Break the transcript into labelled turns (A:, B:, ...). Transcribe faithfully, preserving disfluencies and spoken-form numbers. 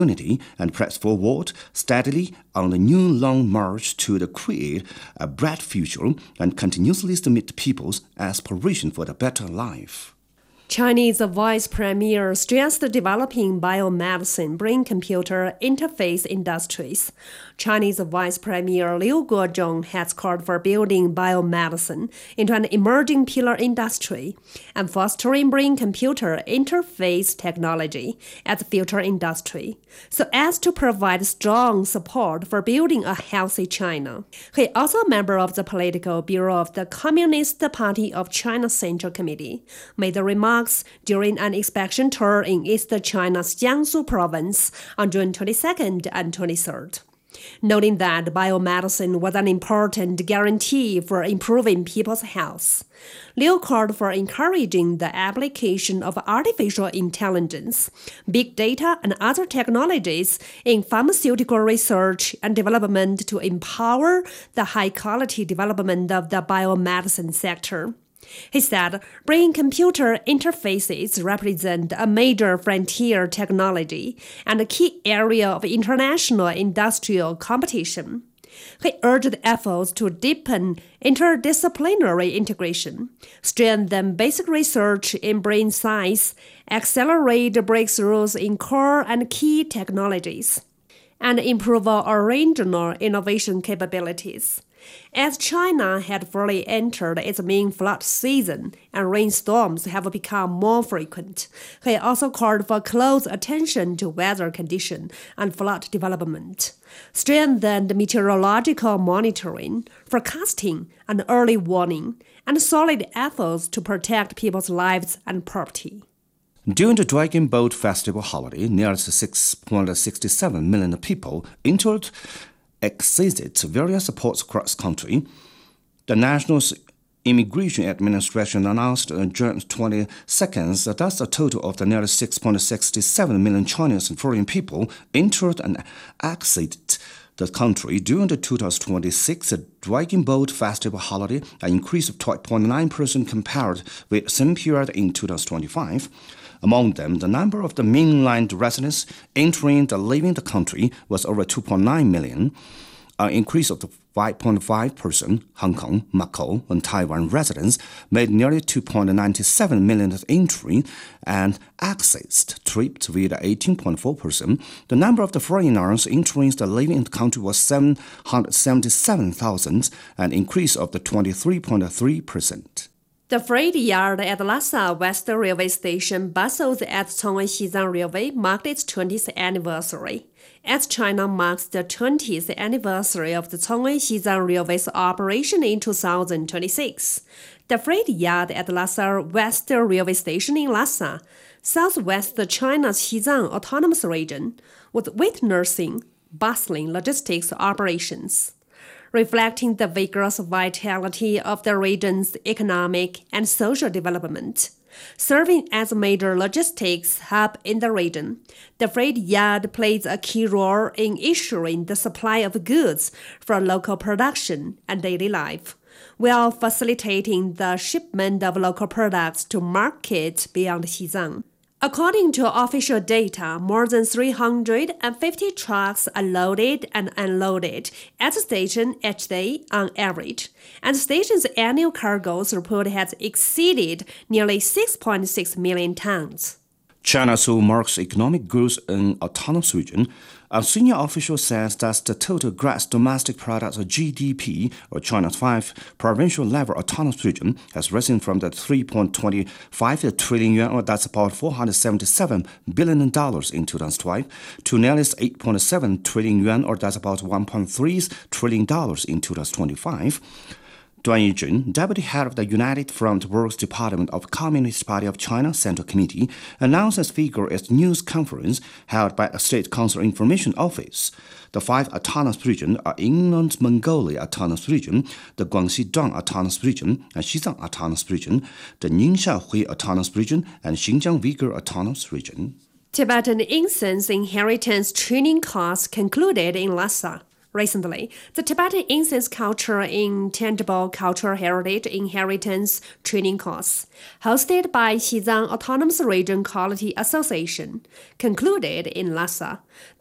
A: unity and press forward steadily on the new long march to the create a bright future and continuously submit people's aspiration for a better life.
B: Chinese Vice Premier stressed developing biomedicine brain-computer interface industries. Chinese Vice Premier Liu Guozhong has called for building biomedicine into an emerging pillar industry and fostering brain-computer interface technology as a future industry, so as to provide strong support for building a healthy China. He also a member of the Political Bureau of the Communist Party of China Central Committee, made the remarks during an inspection tour in East China's Jiangsu province on June twenty-second and twenty-third. Noting that biomedicine was an important guarantee for improving people's health, Liu called for encouraging the application of artificial intelligence, big data, and other technologies in pharmaceutical research and development to empower the high-quality development of the biomedicine sector. He said brain-computer interfaces represent a major frontier technology and a key area of international industrial competition. He urged efforts to deepen interdisciplinary integration, strengthen basic research in brain science, accelerate breakthroughs in core and key technologies, and improve our regional innovation capabilities. As China had fully entered its main flood season and rainstorms have become more frequent, he also called for close attention to weather condition and flood development, strengthened meteorological monitoring, forecasting, and early warning, and solid efforts to protect people's lives and property.
A: During the Dragon Boat Festival holiday, nearly six point six seven million people entered exceeded various ports across the country. The National Immigration Administration announced on June twenty-second that a total of the nearly six point six seven million Chinese and foreign people entered and exited the country during the two thousand twenty-six Dragon Boat Festival holiday, an increase of twelve point nine percent compared with the same period in two thousand twenty-five. Among them, the number of the mainland residents entering and leaving the country was over two point nine million, an increase of five point five percent. Hong Kong, Macau, and Taiwan residents made nearly two point nine seven million entry and exits tripped with eighteen point four percent. The number of the foreigners entering and leaving the country was seven hundred seventy-seven thousand, an increase of the twenty-three point three percent.
B: The freight yard at Lhasa West Railway Station, bustles at Congwei Xizang Railway, marked its twentieth anniversary. As China marks the twentieth anniversary of the Congwei Xizang Railway's operation in two thousand twenty-six, the freight yard at Lhasa West Railway Station in Lhasa, southwest China's Xizang Autonomous Region, was witnessing bustling logistics operations, reflecting the vigorous vitality of the region's economic and social development. Serving as a major logistics hub in the region, the freight yard plays a key role in ensuring the supply of goods for local production and daily life, while facilitating the shipment of local products to markets beyond Xizang. According to official data, more than three hundred fifty trucks are loaded and unloaded at the station each day on average, and the station's annual cargo throughput has exceeded nearly six point six million tons.
A: China soon marks economic growth in autonomous region. A senior official says that the total gross domestic product, or G D P, or China's five provincial level autonomous region, has risen from the three point two five trillion yuan, or that's about four hundred seventy-seven billion dollars in two thousand twelve, to nearly eight point seven trillion yuan, or that's about one point three trillion dollars in two thousand twenty-five. Duan Yijun, deputy head of the United Front Works Department of Communist Party of China Central Committee, announced this figure at a news conference held by a State Council Information Office. The five autonomous regions are Inland Mongolia Autonomous Region, the Guangxi-Dong Autonomous Region, and Xizang Autonomous Region, the Ningxia-Hui Autonomous Region, and Xinjiang-Uyghur Autonomous Region.
B: Tibetan incense inheritance training course concluded in Lhasa. Recently, the Tibetan Incense Culture in Tangible Cultural Heritage Inheritance training course, hosted by Xizang Autonomous Region Quality Association, concluded in Lhasa.